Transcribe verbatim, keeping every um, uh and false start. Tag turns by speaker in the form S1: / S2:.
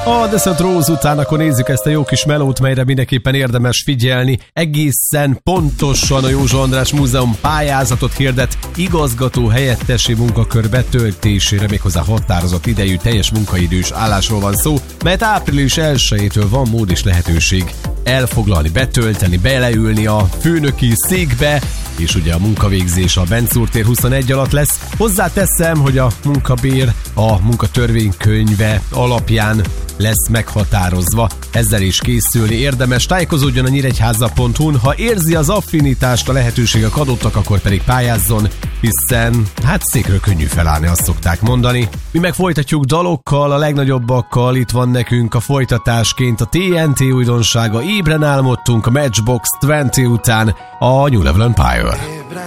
S1: A The Szent Rose után akkor nézzük ezt a jó kis melót, melyre mindenképpen érdemes figyelni. Egészen pontosan a Józsa András Múzeum pályázatot hirdet igazgató helyettesi munkakör betöltésére, méghozzá határozott idejű teljes munkaidős állásról van szó, mert április elsejétől van mód és lehetőség elfoglalni, betölteni, beleülni a főnöki székbe, és ugye a munkavégzés a Benczúr tér huszonegy alatt lesz. Hozzáteszem, hogy a munkabér a munkatörvénykönyve alapján lesz meghatározva. Ezzel is készülni érdemes. Tájékozódjon a nyíregyháza pont hu-n. Ha érzi az affinitást, a lehetőségek adottak, akkor pedig pályázzon, hiszen hát székről könnyű felállni, azt szokták mondani. Mi meg folytatjuk dalokkal, a legnagyobbakkal. Itt van nekünk a folytatásként a té en té újdonsága. Ébren álmodtunk a Matchbox húsz után a New Level Empire.